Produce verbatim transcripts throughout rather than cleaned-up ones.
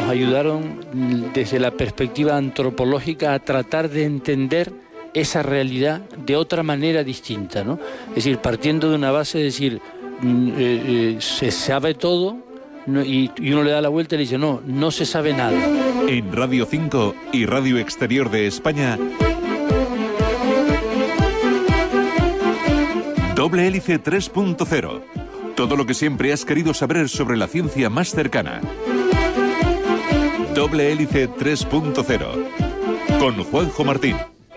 ayudaron desde la perspectiva antropológica a tratar de entender esa realidad de otra manera distinta, ¿no? Es decir, partiendo de una base de decir, mm, eh, eh, se sabe todo, no, y, y uno le da la vuelta y le dice, no, no se sabe nada. En Radio cinco y Radio Exterior de España, Doble Hélice tres punto cero. Todo lo que siempre has querido saber sobre la ciencia más cercana. Doble Hélice tres punto cero. Con Juanjo Martín.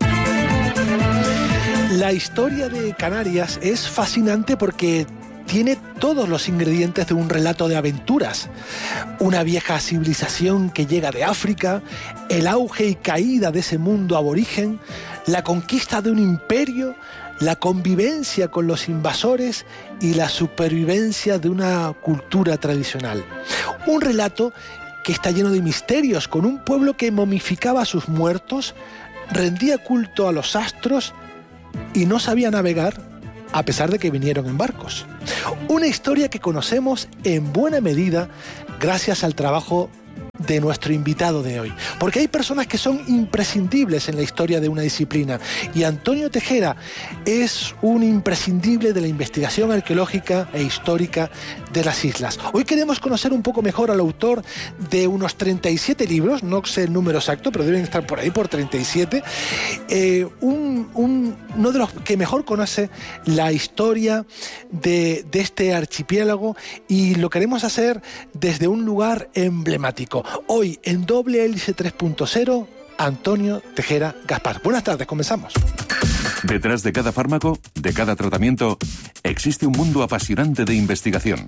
La historia de Canarias es fascinante porque tiene todos los ingredientes de un relato de aventuras. Una vieja civilización que llega de África, el auge y caída de ese mundo aborigen, la conquista de un imperio, la convivencia con los invasores y la supervivencia de una cultura tradicional. Un relato que está lleno de misterios, con un pueblo que momificaba a sus muertos, rendía culto a los astros y no sabía navegar a pesar de que vinieron en barcos. Una historia que conocemos en buena medida gracias al trabajo de nuestro invitado de hoy, porque hay personas que son imprescindibles en la historia de una disciplina, y Antonio Tejera es un imprescindible de la investigación arqueológica e histórica de las islas. Hoy queremos conocer un poco mejor al autor de unos treinta y siete libros, no sé el número exacto, pero deben estar por ahí, por treinta y siete, eh, un, un, uno de los que mejor conoce la historia de, de este archipiélago, y lo queremos hacer desde un lugar emblemático. Hoy en Doble Hélice tres punto cero, Antonio Tejera Gaspar. Buenas tardes, comenzamos. Detrás de cada fármaco, de cada tratamiento, existe un mundo apasionante de investigación.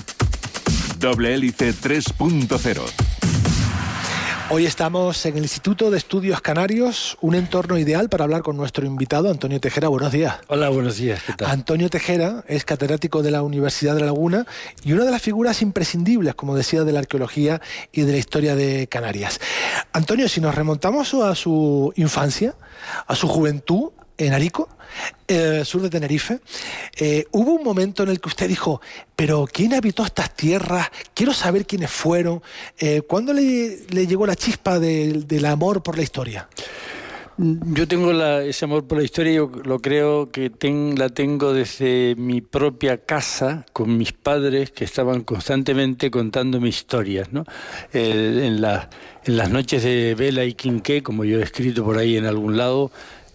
Doble Hélice tres punto cero. Hoy estamos en el Instituto de Estudios Canarios, un entorno ideal para hablar con nuestro invitado, Antonio Tejera. Buenos días. Hola, buenos días. ¿Qué tal? Antonio Tejera es catedrático de la Universidad de La Laguna y una de las figuras imprescindibles, como decía, de la arqueología y de la historia de Canarias. Antonio, si nos remontamos a su infancia, a su juventud en Arico, eh, sur de Tenerife, eh, hubo un momento en el que usted dijo, pero ¿quién habitó estas tierras? Quiero saber quiénes fueron. Eh, ¿Cuándo le, le llegó la chispa de, del amor por la historia? Yo tengo la, ese amor por la historia, yo lo creo que ten, la tengo desde mi propia casa, con mis padres que estaban constantemente contándome historias, ¿no? Eh, en, la, en las noches de vela y quinqué, como yo he escrito por ahí en algún lado,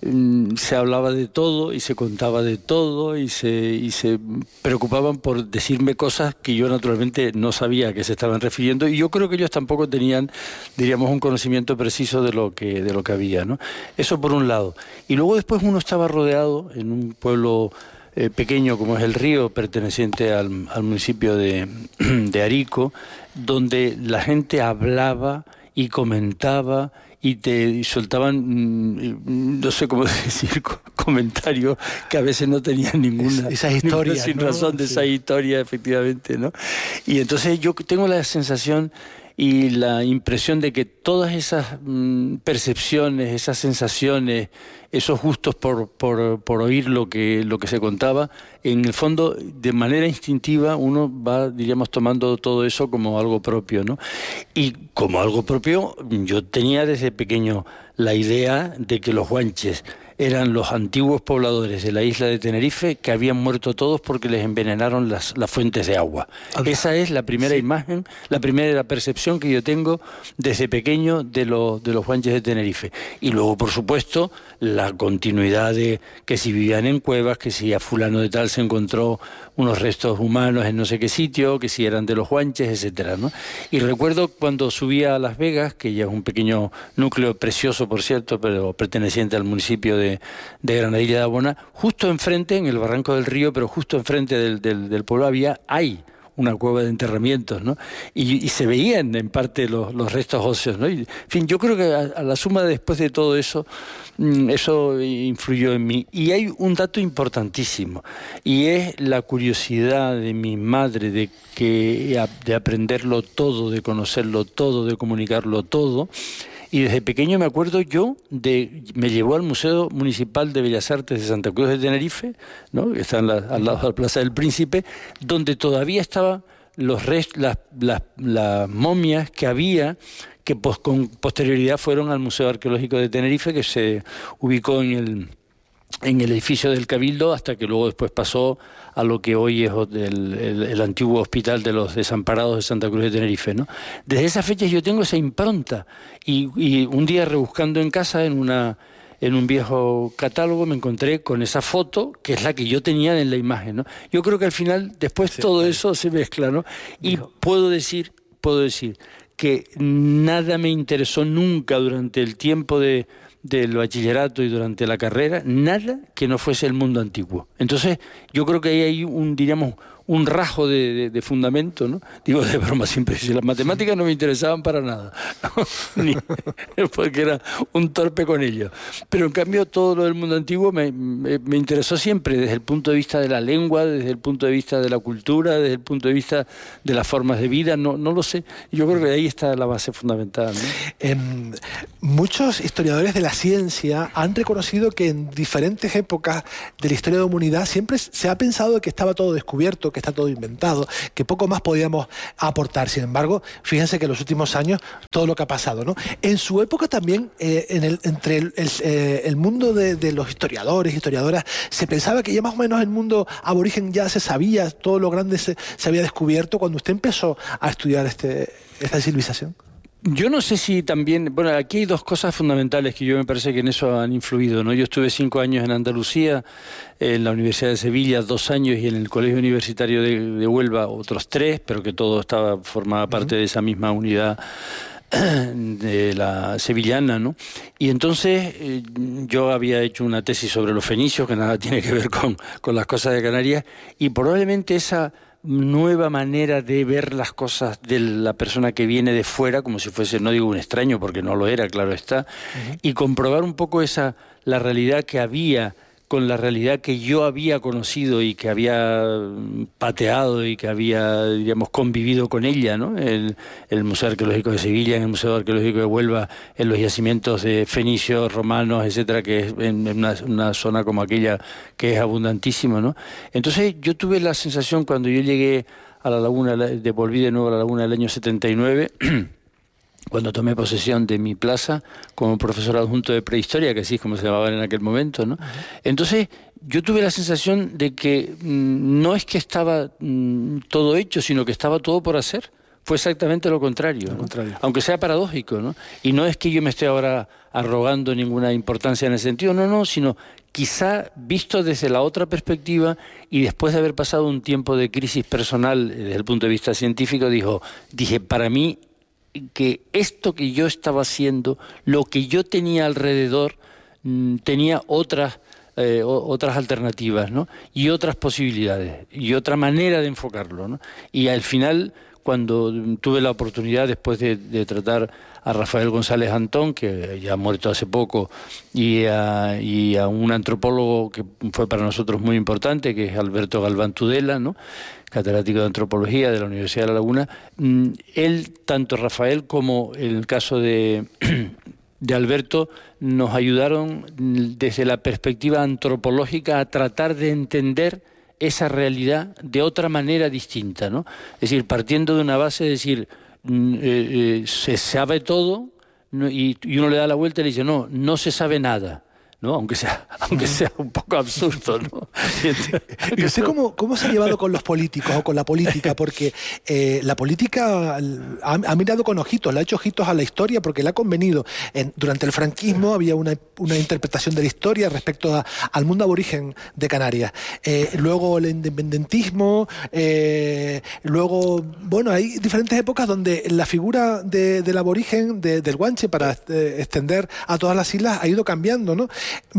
se hablaba de todo y se contaba de todo y se, y se preocupaban por decirme cosas que yo naturalmente no sabía a qué se estaban refiriendo, y yo creo que ellos tampoco tenían, diríamos, un conocimiento preciso de lo que, de lo que había, ¿no? Eso por un lado. Y luego después uno estaba rodeado en un pueblo eh, pequeño como es El Río, perteneciente al, al municipio de, de Arico, donde la gente hablaba y comentaba y te soltaban, no sé cómo decir, comentarios que a veces no tenían ninguna, esa historia, ninguna sin ¿no? razón de sí. esa historia, efectivamente, ¿no? Y entonces yo tengo la sensación y la impresión de que todas esas mmm, percepciones, esas sensaciones, esos gustos por, por, por oír lo que, lo que se contaba, en el fondo, de manera instintiva, uno va, diríamos, tomando todo eso como algo propio, ¿no? Y como algo propio, yo tenía desde pequeño la idea de que los guanches eran los antiguos pobladores de la isla de Tenerife que habían muerto todos porque les envenenaron las, las fuentes de agua. Okay. Esa es la primera sí. imagen, la primera percepción que yo tengo desde pequeño de, lo, de los guanches de Tenerife. Y luego, por supuesto, la continuidad de que si vivían en cuevas, que si a fulano de tal se encontró unos restos humanos en no sé qué sitio, que si eran de los guanches, etcétera, ¿no? Y recuerdo cuando subía a Las Vegas, que ya es un pequeño núcleo precioso, por cierto, pero perteneciente al municipio de, de Granadilla de Abona, justo enfrente, en el Barranco del Río, pero justo enfrente del, del, del pueblo había, hay una cueva de enterramientos, ¿no? Y, y se veían en parte los, los restos óseos, ¿no? Y, en fin, yo creo que a, a la suma después de todo eso, eso influyó en mí. Y hay un dato importantísimo, y es la curiosidad de mi madre de, que, de aprenderlo todo, de conocerlo todo, de comunicarlo todo. Y desde pequeño me acuerdo yo de, me llevó al Museo Municipal de Bellas Artes de Santa Cruz de Tenerife, ¿no? Que está en la, al lado de la Plaza del Príncipe, donde todavía estaba los rest, las, las, las momias que había, que pos, con posterioridad fueron al Museo Arqueológico de Tenerife, que se ubicó en el, en el edificio del Cabildo, hasta que luego después pasó a lo que hoy es el, el, el antiguo Hospital de los Desamparados de Santa Cruz de Tenerife, ¿no? Desde esa fecha yo tengo esa impronta, y, y un día rebuscando en casa, en una... en un viejo catálogo, me encontré con esa foto, que es la que yo tenía en la imagen, ¿no? Yo creo que al final, después sí, todo eso se mezcla, ¿no? Y dijo. puedo decir, puedo decir que nada me interesó nunca durante el tiempo de, del bachillerato y durante la carrera, nada que no fuese el mundo antiguo. Entonces, yo creo que ahí hay un, diríamos, un rasgo de, de, de fundamento, ¿no? Digo de broma siempre, si las matemáticas no me interesaban para nada, ¿no? Ni, porque era un torpe con ello. Pero en cambio todo lo del mundo antiguo me, me, me interesó siempre, desde el punto de vista de la lengua, desde el punto de vista de la cultura, desde el punto de vista de las formas de vida, no, no lo sé. Yo creo que ahí está la base fundamental, ¿no? Eh, muchos historiadores de la ciencia han reconocido que en diferentes épocas de la historia de la humanidad siempre se ha pensado que estaba todo descubierto, que está todo inventado, que poco más podíamos aportar. Sin embargo, fíjense que en los últimos años todo lo que ha pasado, ¿no? En su época también, eh, en el, entre el, el, eh, el mundo de, de los historiadores, historiadoras, se pensaba que ya más o menos el mundo aborigen ya se sabía, todo lo grande se, se había descubierto cuando usted empezó a estudiar este, esta civilización. Yo no sé si también... Bueno, aquí hay dos cosas fundamentales que yo me parece que en eso han influido, ¿no? Yo estuve cinco años en Andalucía, en la Universidad de Sevilla dos años y en el Colegio Universitario de, de Huelva otros tres, pero que todo estaba formaba parte uh-huh. de esa misma unidad de la sevillana, ¿no? Y entonces eh, yo había hecho una tesis sobre los fenicios, que nada tiene que ver con, con las cosas de Canarias, y probablemente esa nueva manera de ver las cosas de la persona que viene de fuera, como si fuese, no digo un extraño, porque no lo era, claro está, uh-huh. y comprobar un poco esa la realidad que había con la realidad que yo había conocido y que había pateado y que había, diríamos, convivido con ella, ¿no? El, el Museo Arqueológico de Sevilla, en el Museo Arqueológico de Huelva, en los yacimientos de fenicios, romanos, etcétera, que es en una, una zona como aquella que es abundantísima, ¿no? Entonces yo tuve la sensación cuando yo llegué a la laguna, de, volví de nuevo a la laguna del año setenta y nueve, cuando tomé posesión de mi plaza como profesor adjunto de prehistoria, que así es como se llamaba en aquel momento, ¿no? Entonces, yo tuve la sensación de que mmm, no es que estaba mmm, todo hecho, sino que estaba todo por hacer. Fue exactamente lo contrario, lo ¿no? contrario. Aunque sea paradójico, ¿no? Y no es que yo me esté ahora arrogando ninguna importancia en ese sentido, no, no, sino quizá visto desde la otra perspectiva y después de haber pasado un tiempo de crisis personal desde el punto de vista científico, dijo, dije, para mí, que esto que yo estaba haciendo, lo que yo tenía alrededor, mmm, tenía otras eh, otras alternativas, ¿no? Y otras posibilidades y otra manera de enfocarlo, ¿no? Y al final, cuando tuve la oportunidad después de, de tratar a Rafael González Antón, que ya ha muerto hace poco, y a, y a un antropólogo que fue para nosotros muy importante, que es Alberto Galván Tudela, ¿no? Catedrático de Antropología de la Universidad de La Laguna, él, tanto Rafael como el caso de, de Alberto, nos ayudaron desde la perspectiva antropológica a tratar de entender esa realidad de otra manera distinta, ¿no? Es decir, partiendo de una base de decir, eh, eh, se sabe todo, ¿no? y, y uno le da la vuelta y le dice, no, no se sabe nada, ¿no? Aunque sea, aunque sea un poco absurdo, ¿no? ¿Y usted cómo, cómo se ha llevado con los políticos o con la política? Porque eh, la política ha, ha mirado con ojitos, le ha hecho ojitos a la historia porque le ha convenido. En, durante el franquismo había una, una interpretación de la historia respecto a, al mundo aborigen de Canarias. Eh, luego el independentismo, eh, luego, bueno, hay diferentes épocas donde la figura de, del aborigen, de, del guanche, para eh, extender a todas las islas, ha ido cambiando, ¿no?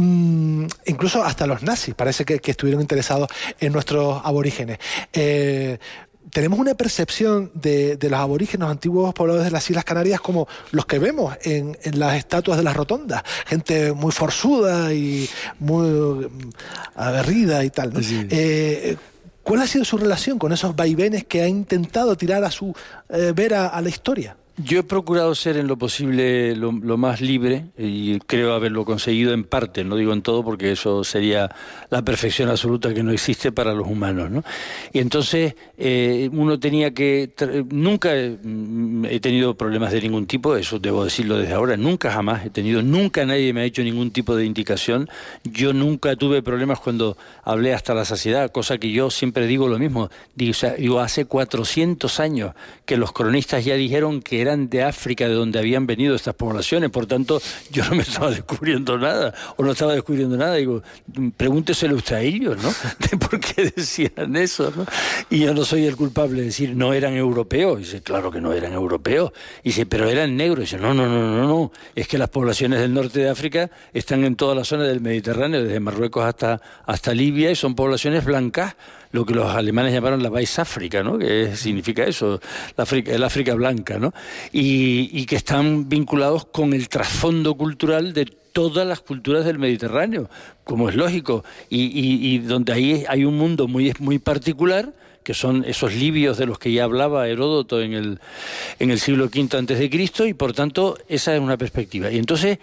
Mm, incluso hasta los nazis parece que, que estuvieron interesados en nuestros aborígenes. Eh, tenemos una percepción de, de los aborígenes, los antiguos pobladores de las Islas Canarias, como los que vemos en, en las estatuas de las rotondas, gente muy forzuda y muy aguerrida y tal, ¿no? Sí. Eh, ¿Cuál ha sido su relación con esos vaivenes que ha intentado tirar a su eh, vera a la historia? Yo he procurado ser en lo posible lo, lo más libre y creo haberlo conseguido en parte, no digo en todo porque eso sería la perfección absoluta que no existe para los humanos, ¿no? Y entonces eh, uno tenía que... Nunca he, he tenido problemas de ningún tipo, eso debo decirlo desde ahora, nunca jamás he tenido, nunca nadie me ha hecho ningún tipo de indicación. Yo nunca tuve problemas cuando hablé hasta la saciedad, cosa que yo siempre digo lo mismo. Digo, o sea, digo hace cuatrocientos años que los cronistas ya dijeron que eran de África, de donde habían venido estas poblaciones, por tanto, yo no me estaba descubriendo nada, o no estaba descubriendo nada, digo, pregúnteselo usted a ellos, ¿no? De por qué decían eso, ¿no? Y yo no soy el culpable de decir, no eran europeos, y dice, claro que no eran europeos, y dice, pero eran negros, y dice, no, no, no, no, no, es que las poblaciones del norte de África están en toda la zona del Mediterráneo, desde Marruecos hasta, hasta Libia, y son poblaciones blancas, lo que los alemanes llamaron la Weißáfrica, ¿no? Que significa eso, la África, el África blanca, ¿no? Y, y que están vinculados con el trasfondo cultural de todas las culturas del Mediterráneo, como es lógico, y, y, y donde ahí hay un mundo muy, muy particular, que son esos libios de los que ya hablaba Heródoto en el, en el siglo quinto antes de Cristo, y por tanto esa es una perspectiva. Y entonces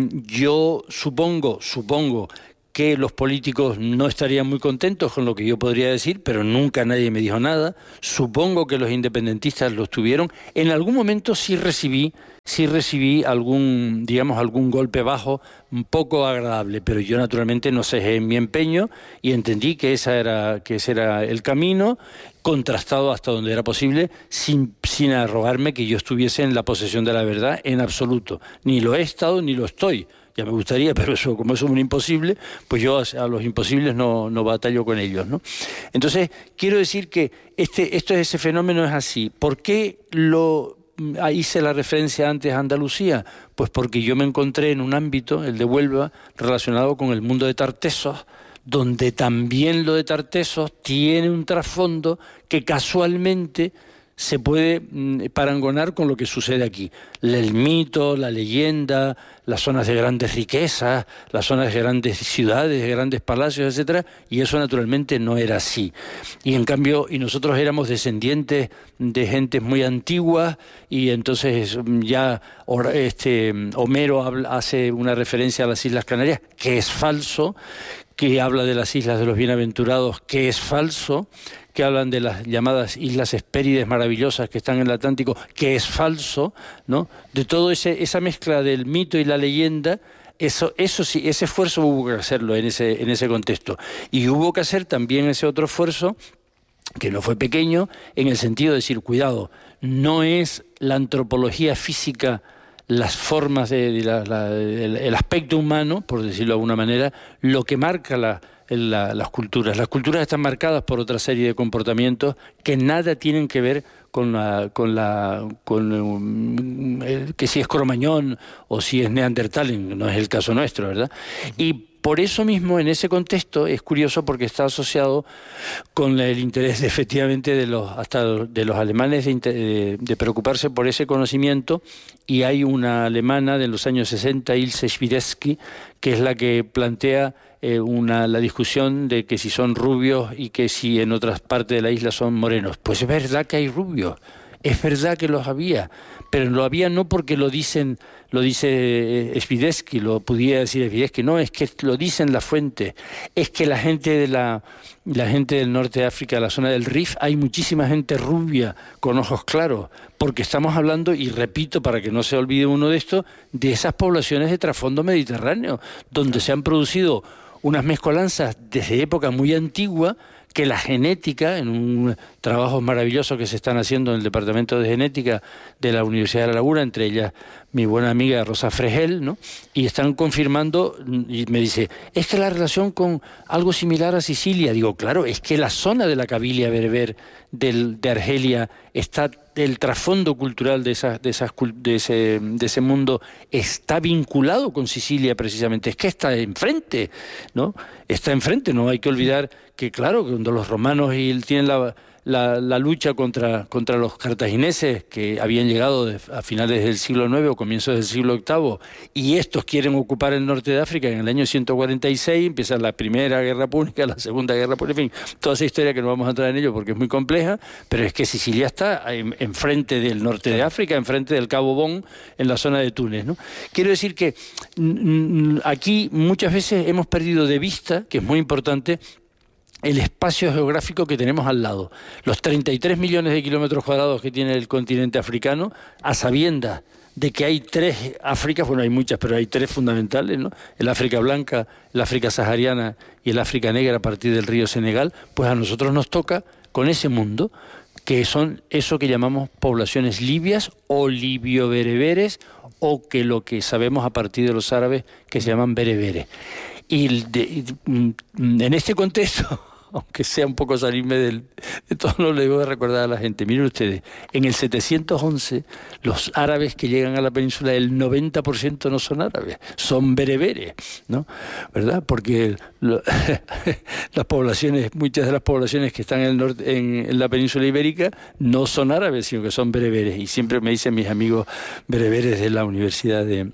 yo supongo, supongo que los políticos no estarían muy contentos con lo que yo podría decir, pero nunca nadie me dijo nada. Supongo que los independentistas los tuvieron. En algún momento sí recibí, sí recibí algún, digamos, algún golpe bajo un poco agradable, pero yo naturalmente no cejé en mi empeño y entendí que esa era, que ese era el camino, contrastado hasta donde era posible, sin, sin arrogarme que yo estuviese en la posesión de la verdad en absoluto. Ni lo he estado ni lo estoy. Ya me gustaría, pero eso, como eso es un imposible, pues yo a los imposibles no, no batallo con ellos, ¿no? Entonces, quiero decir que este, esto es, ese fenómeno es así. ¿Por qué lo hice la referencia antes a Andalucía? Pues porque yo me encontré en un ámbito, el de Huelva, relacionado con el mundo de Tartesos, donde también lo de Tartesos tiene un trasfondo que casualmente se puede parangonar con lo que sucede aquí. El mito, la leyenda, las zonas de grandes riquezas, las zonas de grandes ciudades, de grandes palacios, etcétera, y eso naturalmente no era así. Y en cambio, y nosotros éramos descendientes de gentes muy antiguas, y entonces ya este Homero habla, hace una referencia a las Islas Canarias, que es falso, que habla de las Islas de los Bienaventurados, que es falso, que hablan de las llamadas Islas Hespérides maravillosas que están en el Atlántico, que es falso, ¿no? De todo ese esa mezcla del mito y la leyenda, eso eso sí, ese esfuerzo hubo que hacerlo en ese en ese contexto. Y hubo que hacer también ese otro esfuerzo, que no fue pequeño, en el sentido de decir, cuidado, no es la antropología física, las formas, de, de la, la, el, el aspecto humano, por decirlo de alguna manera, lo que marca la, la, las culturas. Las culturas están marcadas por otra serie de comportamientos que nada tienen que ver con la, con la, con um, el, que si es cromañón o si es neandertal, no es el caso nuestro, ¿verdad? Y por eso mismo, en ese contexto, es curioso porque está asociado con el interés, de, efectivamente, de los hasta de los alemanes de, de, de preocuparse por ese conocimiento, y hay una alemana de los años sesenta, Ilse Schwideski, que es la que plantea eh, una, la discusión de que si son rubios y que si en otras partes de la isla son morenos. Pues es verdad que hay rubios, es verdad que los había, pero lo había no porque lo dicen, lo dice Schwideski, lo pudiera decir Schwideski, no, es que lo dicen las fuentes, es que la gente de la, la gente del norte de África, la zona del Rif, hay muchísima gente rubia con ojos claros, porque estamos hablando, y repito para que no se olvide uno de esto, de esas poblaciones de trasfondo mediterráneo, donde se han producido unas mezcolanzas desde época muy antigua, que la genética, en un trabajo maravilloso que se están haciendo en el Departamento de Genética de la Universidad de La Laguna, entre ellas mi buena amiga Rosa Fregel, ¿no? Y están confirmando, y me dice, es que la relación con algo similar a Sicilia, digo, claro, es que la zona de la Cabilia berber del, de Argelia está, el trasfondo cultural de, esas, de, esas, de, ese, de ese mundo está vinculado con Sicilia precisamente, es que está enfrente, ¿no? Está enfrente, no hay que olvidar que, claro, cuando los romanos y tienen la, la, la lucha contra, contra los cartagineses que habían llegado de, a finales del siglo nueve o comienzos del siglo octavo, y estos quieren ocupar el norte de África en el año ciento cuarenta y seis, empieza la Primera Guerra Púnica, la Segunda Guerra Púnica, en fin, toda esa historia que no vamos a entrar en ello porque es muy compleja, pero es que Sicilia está enfrente en del norte de África, enfrente del Cabo Bon, en la zona de Túnez, ¿no? Quiero decir que aquí muchas veces hemos perdido de vista, que es muy importante, el espacio geográfico que tenemos al lado. Los treinta y tres millones de kilómetros cuadrados que tiene el continente africano, a sabiendas de que hay tres Áfricas, bueno, hay muchas, pero hay tres fundamentales, ¿no? El África blanca, el África sahariana y el África negra a partir del río Senegal, pues a nosotros nos toca con ese mundo, que son eso que llamamos poblaciones libias o libio-bereberes, o que lo que sabemos a partir de los árabes que se llaman bereberes. Y de, en este contexto, aunque sea un poco salirme del, de todo, lo le debo de recordar a la gente. Miren ustedes, en el setecientos once, los árabes que llegan a la península, el noventa por ciento no son árabes, son bereberes, ¿no? ¿Verdad? Porque lo, las poblaciones, muchas de las poblaciones que están en, el norte, en, en la península ibérica no son árabes, sino que son bereberes. Y siempre me dicen mis amigos bereberes de la Universidad de...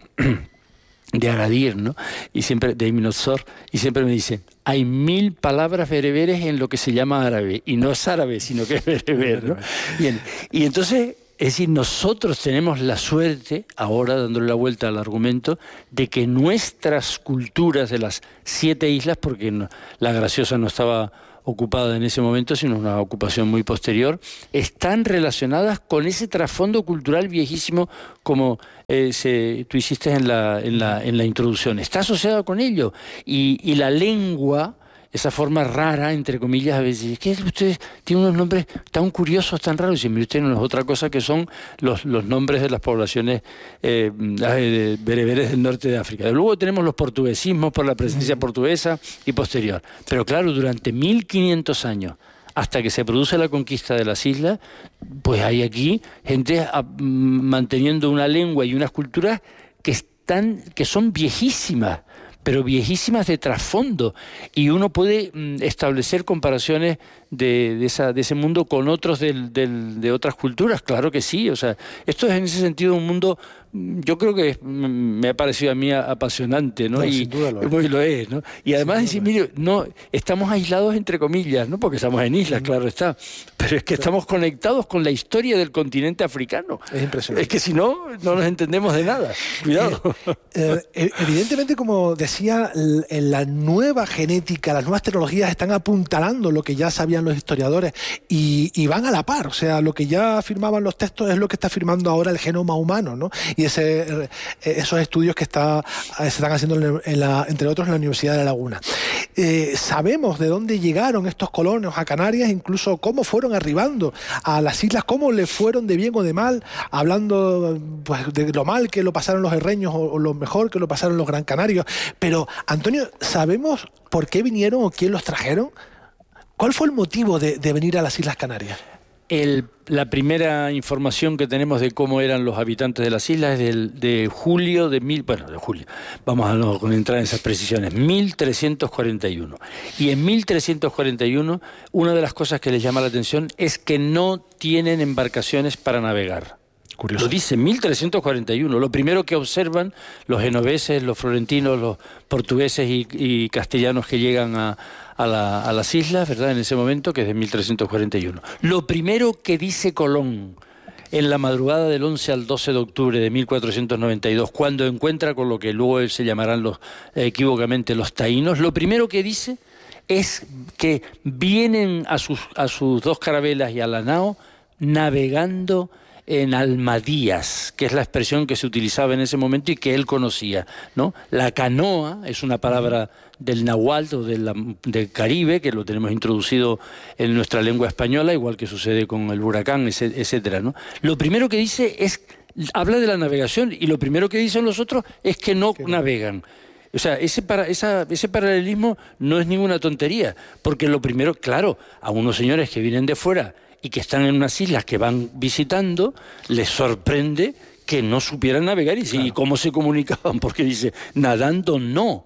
de Agadir, ¿no? Y siempre, de Ibn Zor, y siempre me dice, hay mil palabras bereberes en lo que se llama árabe, y no es árabe, sino que es bereber, ¿no? Bien, y entonces, es decir, nosotros tenemos la suerte, ahora dándole la vuelta al argumento, de que nuestras culturas de las siete islas, porque no, la Graciosa no estaba ocupada en ese momento, sino una ocupación muy posterior, están relacionadas con ese trasfondo cultural viejísimo, como eh, se, tú hiciste en la, en, la, en la introducción. Está asociado con ello. Y, y la lengua, esa forma rara, entre comillas, a veces, es que ustedes tienen unos nombres tan curiosos, tan raros, y ustedes no es otra cosa que son los, los nombres de las poblaciones eh, de bereberes del norte de África. Luego tenemos los portuguesismos por la presencia portuguesa y posterior. Pero claro, durante mil quinientos años, hasta que se produce la conquista de las islas, pues hay aquí gente a, manteniendo una lengua y unas culturas que, están, que son viejísimas, pero viejísimas de trasfondo, y uno puede mm, establecer comparaciones de, de, esa, de ese mundo con otros del, del, de otras culturas, claro que sí. O sea, esto es en ese sentido un mundo, yo creo que es, me ha parecido a mí apasionante, ¿no? No, y sin duda lo es. Muy lo es, ¿no? Y además decir, mire, no, estamos aislados entre comillas, ¿no? Porque estamos en islas, claro está, pero es que estamos conectados con la historia del continente africano. Es impresionante. Es que si no, no nos entendemos de nada. Cuidado. Eh, eh, evidentemente, como decía, la nueva genética, las nuevas tecnologías están apuntalando lo que ya sabían los historiadores y, y van a la par. O sea, lo que ya afirmaban los textos es lo que está afirmando ahora el genoma humano, ¿no? Y ese, esos estudios que está, se están haciendo, en la, entre otros, en la Universidad de La Laguna. Eh, sabemos de dónde llegaron estos colonos a Canarias, incluso cómo fueron arribando a las islas, cómo le fueron de bien o de mal, hablando pues, de lo mal que lo pasaron los herreños o, o lo mejor que lo pasaron los gran canarios. Pero, Antonio, ¿sabemos por qué vinieron o quién los trajeron? ¿Cuál fue el motivo de, de venir a las Islas Canarias? El, la primera información que tenemos de cómo eran los habitantes de las islas es del, de julio de mil, bueno, de julio, vamos a no entrar en esas precisiones, mil trescientos cuarenta y uno. Y en mil trescientos cuarenta y uno, una de las cosas que les llama la atención es que no tienen embarcaciones para navegar. Curioso. Lo dice mil trescientos cuarenta y uno. Lo primero que observan los genoveses, los florentinos, los portugueses y, y castellanos que llegan a, a, la, a las islas, ¿verdad?, en ese momento, que es de mil trescientos cuarenta y uno. Lo primero que dice Colón en la madrugada del once al doce de octubre de mil cuatrocientos noventa y dos, cuando encuentra con lo que luego se llamarán los, eh, equívocamente los taínos, lo primero que dice es que vienen a sus, a sus dos carabelas y a la nao navegando en almadías, que es la expresión que se utilizaba en ese momento y que él conocía, ¿no? La canoa es una palabra del náhuatl o del, del Caribe, que lo tenemos introducido en nuestra lengua española, igual que sucede con el huracán, etcétera, ¿no? Lo primero que dice es, habla de la navegación, y lo primero que dicen los otros es que no navegan. O sea, ese, para, esa, ese paralelismo no es ninguna tontería, porque lo primero, claro, a unos señores que vienen de fuera y que están en unas islas que van visitando, les sorprende que no supieran navegar. Y, claro, ¿y cómo se comunicaban? Porque dice, nadando no.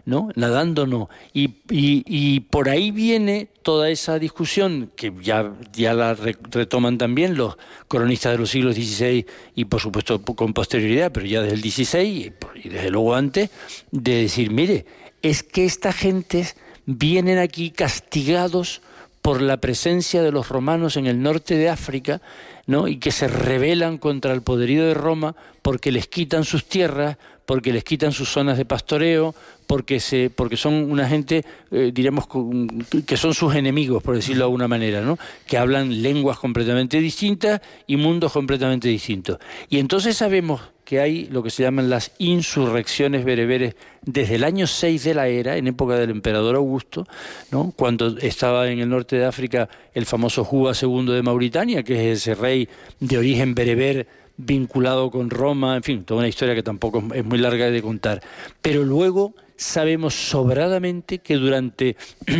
¿no? Nadando no. Y, y, y por ahí viene toda esa discusión que ya, ya la re, retoman también los cronistas de los siglos dieciséis y por supuesto con posterioridad, pero ya desde el dieciséis y, y desde luego antes, de decir, mire, es que esta gente vienen aquí castigados por la presencia de los romanos en el norte de África, ¿no? Y que se rebelan contra el poderío de Roma porque les quitan sus tierras, porque les quitan sus zonas de pastoreo, porque se porque son una gente, eh, diremos, que son sus enemigos, por decirlo de alguna manera, ¿no? Que hablan lenguas completamente distintas y mundos completamente distintos. Y entonces sabemos que hay lo que se llaman las insurrecciones bereberes desde el año seis de la era, en época del emperador Augusto, ¿no? Cuando estaba en el norte de África el famoso Juba segundo de Mauritania, que es ese rey de origen bereber vinculado con Roma, en fin, toda una historia que tampoco es muy larga de contar. Pero luego sabemos sobradamente que durante,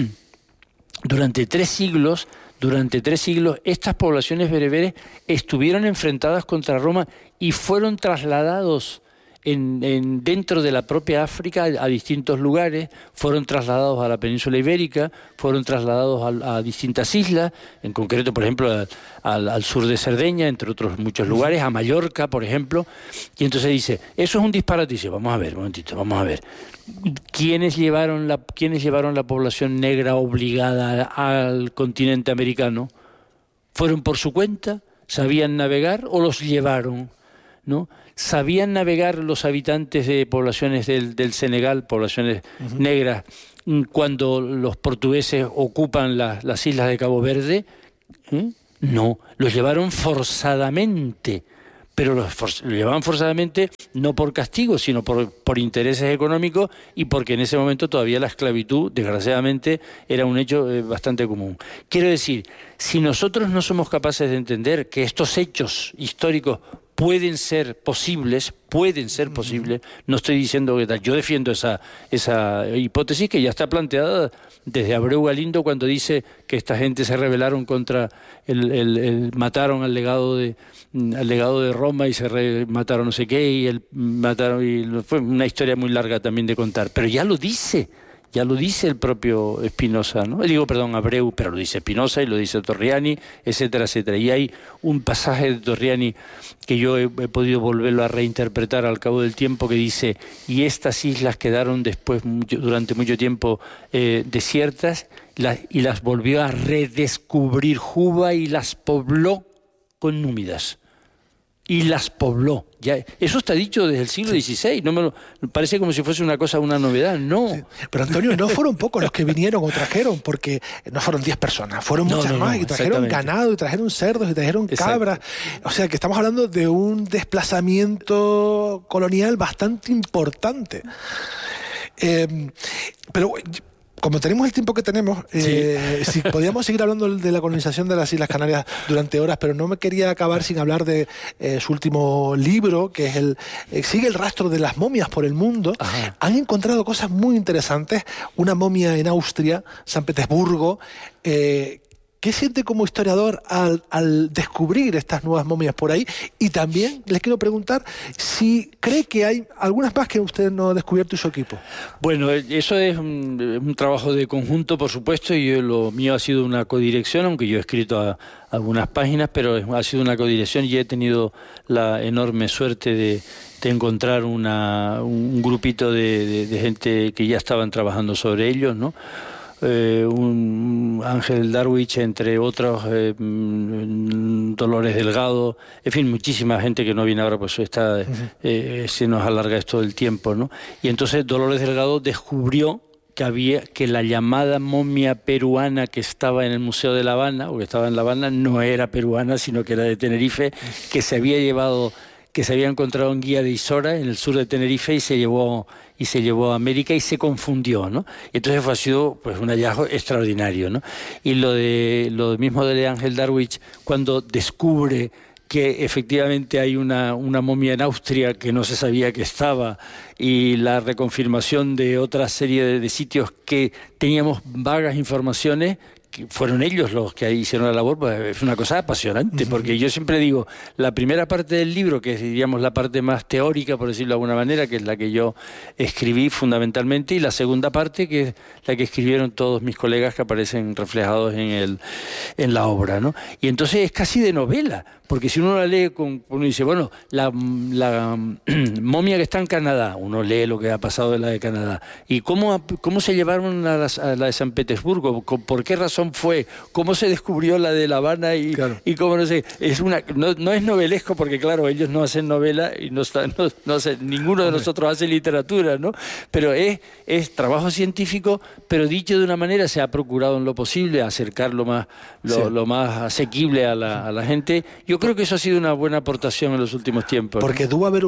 durante tres siglos, durante tres siglos, estas poblaciones bereberes estuvieron enfrentadas contra Roma y fueron trasladados en, en, dentro de la propia África a, a distintos lugares, fueron trasladados a la península ibérica, fueron trasladados a, a distintas islas, en concreto, por ejemplo, a, al, al sur de Cerdeña, entre otros muchos lugares, a Mallorca, por ejemplo, y entonces dice, eso es un disparate, dice, vamos a ver, un momentito, vamos a ver, ¿quiénes llevaron la, ¿quiénes llevaron la población negra obligada al continente americano? ¿Fueron por su cuenta? ¿Sabían navegar o los llevaron? ¿No? ¿Sabían navegar los habitantes de poblaciones del, del Senegal, poblaciones uh-huh. negras, cuando los portugueses ocupan la, las islas de Cabo Verde? ¿Eh? No, los llevaron forzadamente, pero los, for, los llevaban forzadamente no por castigo, sino por, por intereses económicos y porque en ese momento todavía la esclavitud, desgraciadamente, era un hecho eh, bastante común. Quiero decir, si nosotros no somos capaces de entender que estos hechos históricos pueden ser posibles, pueden ser posibles, no estoy diciendo que tal, yo defiendo esa, esa hipótesis que ya está planteada desde Abreu Galindo cuando dice que esta gente se rebelaron contra, el, el, el mataron al legado de al legado de Roma y se re, mataron no sé qué, y el, mataron y fue una historia muy larga también de contar, pero ya lo dice. Ya lo dice el propio Spinoza, ¿no? Digo, perdón, Abreu, pero lo dice Spinoza y lo dice Torriani, etcétera, etcétera. Y hay un pasaje de Torriani que yo he, he podido volverlo a reinterpretar al cabo del tiempo que dice, y estas islas quedaron después, mucho, durante mucho tiempo, eh, desiertas, la, y las volvió a redescubrir Juba y las pobló con númidas. Y las pobló. Ya, eso está dicho desde el siglo dieciséis. No me lo, parece como si fuese una cosa, una novedad. No. Sí. Pero Antonio, no fueron pocos los que vinieron o trajeron, porque no fueron diez personas, fueron no, muchas no, más. No, y trajeron ganado, y trajeron cerdos, y trajeron cabras. Exacto. O sea que estamos hablando de un desplazamiento colonial bastante importante. Eh, pero como tenemos el tiempo que tenemos, eh, sí. si podíamos seguir hablando de la colonización de las Islas Canarias durante horas, pero no me quería acabar sin hablar de eh, su último libro, que es el eh, sigue el rastro de las momias por el mundo. Ajá. Han encontrado cosas muy interesantes, una momia en Austria, San Petersburgo. Eh, ¿Qué siente como historiador al, al descubrir estas nuevas momias por ahí? Y también les quiero preguntar si cree que hay algunas más que usted no ha descubierto y su equipo. Bueno, eso es un, un trabajo de conjunto, por supuesto, y yo, lo mío ha sido una codirección, aunque yo he escrito a, a algunas páginas, pero ha sido una codirección y he tenido la enorme suerte de, de encontrar una, un grupito de, de, de gente que ya estaban trabajando sobre ellos, ¿no? Eh, un Ángel Darwich, entre otros, eh, Dolores Delgado, en fin, muchísima gente que no viene ahora, pues está, eh, se nos alarga esto del tiempo, ¿no? Y entonces Dolores Delgado descubrió que había que la llamada momia peruana que estaba en el Museo de La Habana, o que estaba en La Habana, no era peruana, sino que era de Tenerife, que se había llevado, que se había encontrado en Guía de Isora, en el sur de Tenerife, y se llevó y se llevó a América y se confundió, ¿no? Y entonces fue, ha sido pues un hallazgo extraordinario, ¿no? Y lo de lo mismo de Ángel Darwich, cuando descubre que efectivamente hay una, una momia en Austria que no se sabía que estaba, y la reconfirmación de otra serie de, de sitios que teníamos vagas informaciones que fueron ellos los que hicieron la labor, pues es una cosa apasionante, uh-huh. porque yo siempre digo, la primera parte del libro, que es, diríamos, la parte más teórica, por decirlo de alguna manera, que es la que yo escribí fundamentalmente, y la segunda parte, que es la que escribieron todos mis colegas que aparecen reflejados en el en la obra, ¿no? Y entonces es casi de novela, porque si uno la lee, con, uno dice, bueno, la, la momia que está en Canadá, uno lee lo que ha pasado de la de Canadá, y cómo, cómo se llevaron a, las, a la de San Petersburgo, por qué razón fue, cómo se descubrió la de La Habana, y, claro. y cómo no sé, es una, no, no es novelesco, porque claro, ellos no hacen novela, y no, está, no, no hace, ninguno de nosotros hace literatura, ¿no? Pero es, es trabajo científico, pero dicho de una manera, se ha procurado en lo posible acercar lo más, lo, sí. lo más asequible a la, a la gente. Yo creo que eso ha sido una buena aportación en los últimos tiempos. Porque ¿no? tuvo, haber,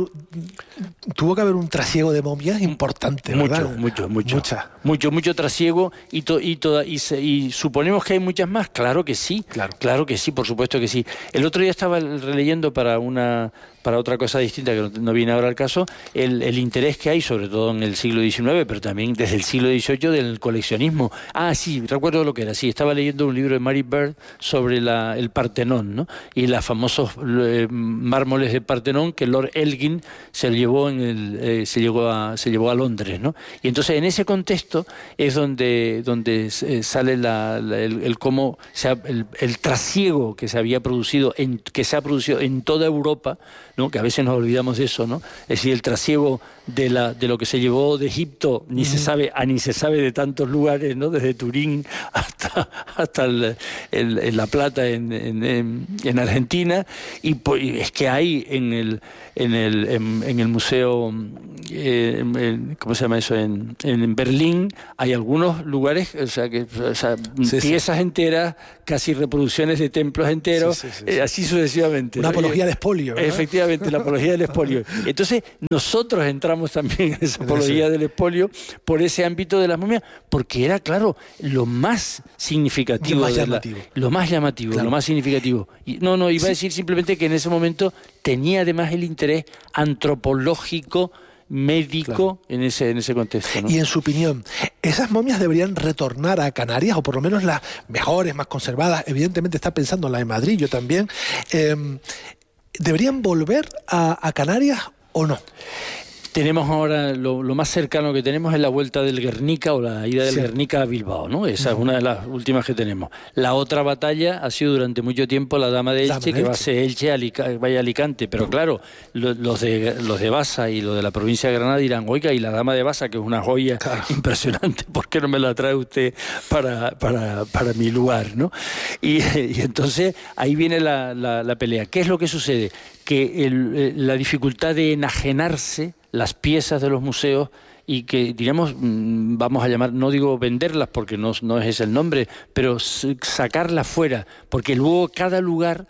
tuvo que haber un trasiego de momias importante, ¿verdad? Mucho, mucho, mucho. Mucha. Mucho, mucho trasiego y, to, y, toda, y, se, y suponemos que hay muchas más. Claro que sí, claro. claro que sí, por supuesto que sí. El otro día estaba releyendo para una... para otra cosa distinta que no, no viene ahora al caso, el, el interés que hay, sobre todo en el siglo diecinueve, pero también desde el siglo dieciocho, del coleccionismo. Ah, sí, recuerdo lo que era, sí, estaba leyendo un libro de Mary Bird sobre la, el Partenón, ¿no? Y los famosos eh, mármoles del Partenón que Lord Elgin se llevó, en el, eh, se llevó, a, se llevó a Londres, ¿no? Y entonces en ese contexto es donde, donde eh, sale la, la, el, el cómo, se ha, el, el trasiego que se había producido, en, que se ha producido en toda Europa, ¿no? Que a veces nos olvidamos de eso, ¿no? Es decir, el trasiego de la de lo que se llevó de Egipto ni mm. se sabe, a ni se sabe de tantos lugares, ¿no? Desde Turín hasta hasta el, el, el La Plata en, en, en Argentina, y, pues, es que hay en el en el en, en el museo eh, en, ¿cómo se llama eso? En, en Berlín hay algunos lugares, o sea que o sea, sí, piezas sí. enteras, casi reproducciones de templos enteros, sí, sí, sí, sí. Eh, así sucesivamente. Una ¿no? apología del expolio, ¿verdad? Efectivamente, la apología del expolio. Entonces, nosotros entramos también en esa apología sí. del expolio por ese ámbito de las momias, porque era, claro, lo más significativo. Lo más de llamativo. La, lo más llamativo, claro. lo más significativo. Y, no, no, iba sí. a decir simplemente que en ese momento tenía además el interés antropológico, médico, claro. en ese en ese contexto, ¿no? Y en su opinión, ¿esas momias deberían retornar a Canarias, o por lo menos las mejores, más conservadas? Evidentemente está pensando en la de Madrid, yo también. Eh, ¿Deberían volver a, a Canarias o no? Tenemos ahora, lo, lo más cercano que tenemos es la vuelta del Guernica, o la ida del sí. Guernica a Bilbao, ¿no? Esa uh-huh. es una de las últimas que tenemos. La otra batalla ha sido durante mucho tiempo la Dama de Elche, Dama de que Elche. va a ser Elche, Alica, vaya Alicante, pero uh-huh. claro, lo, los de los de Baza y los de la provincia de Granada dirán, oiga, y la Dama de Baza, que es una joya claro. impresionante, ¿por qué no me la trae usted para, para, para mi lugar, ¿no? Y, y entonces ahí viene la, la, la pelea. ¿Qué es lo que sucede? Que el, la dificultad de enajenarse las piezas de los museos y que, diríamos, vamos a llamar, no digo venderlas porque no, no es ese el nombre, pero sacarlas fuera, porque luego cada lugar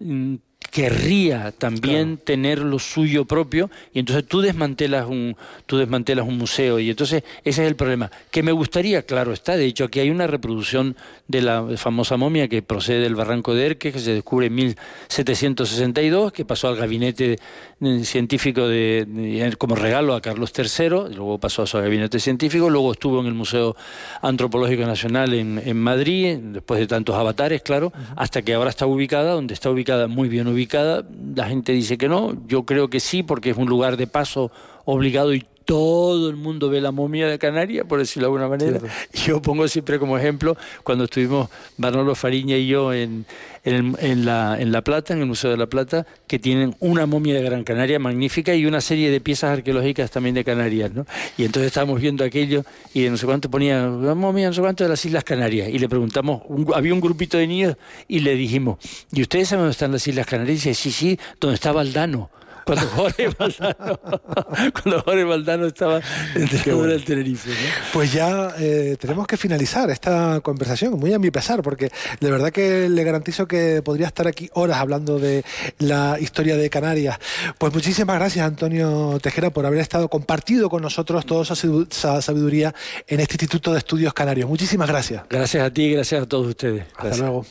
querría también claro. tener lo suyo propio, y entonces tú desmantelas un tú desmantelas un museo, y entonces ese es el problema. Que me gustaría, claro está, de hecho aquí hay una reproducción de la famosa momia que procede del Barranco de Erque, que se descubre en mil setecientos sesenta y dos, que pasó al gabinete científico de, de como regalo a Carlos tercero, luego pasó a su gabinete científico, luego estuvo en el Museo Antropológico Nacional en, en Madrid, después de tantos avatares, claro, uh-huh. hasta que ahora está ubicada, donde está ubicada muy bien ubicada. La gente dice que no, yo creo que sí, porque es un lugar de paso obligado y todo el mundo ve la momia de Canarias, por decirlo de alguna manera. Sí, yo pongo siempre como ejemplo, cuando estuvimos Manolo Fariña y yo en, en, en, la, en La Plata, en el Museo de La Plata, que tienen una momia de Gran Canaria magnífica y una serie de piezas arqueológicas también de Canarias, ¿no? Y entonces estábamos viendo aquello y de no sé cuánto ponía, una momia no sé cuánto de las Islas Canarias, y le preguntamos, un, había un grupito de niños y le dijimos, ¿y ustedes saben dónde están las Islas Canarias? Y dice, sí, sí, donde está Valdano. Cuando Jorge Valdano, cuando Jorge Valdano estaba entrenador del Tenerife, ¿no? Pues ya eh, tenemos que finalizar esta conversación, muy a mi pesar, porque de verdad que le garantizo que podría estar aquí horas hablando de la historia de Canarias. Pues muchísimas gracias, Antonio Tejera, por haber estado compartido con nosotros toda esa sabiduría en este Instituto de Estudios Canarios. Muchísimas gracias. Gracias a ti y gracias a todos ustedes. Hasta gracias. luego.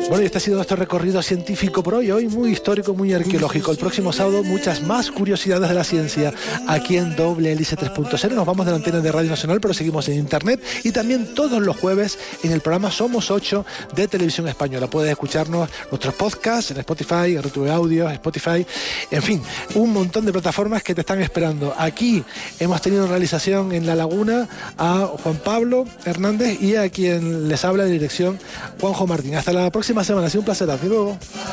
Bueno, y este ha sido nuestro recorrido científico por hoy, hoy muy histórico, muy arqueológico. El próximo sábado muchas más curiosidades de la ciencia aquí en Doble Hélice tres punto cero. Nos vamos de la antena de Radio Nacional, pero seguimos en internet y también todos los jueves en el programa Somos ocho de Televisión Española. Puedes escucharnos nuestros podcasts en Spotify, en R T V Audio, Spotify, en fin, un montón de plataformas que te están esperando. Aquí hemos tenido en realización en La Laguna a Juan Pablo Hernández y a quien les habla de dirección Juanjo Martín. Hasta la próxima semana, ha sido un placer. Hasta luego.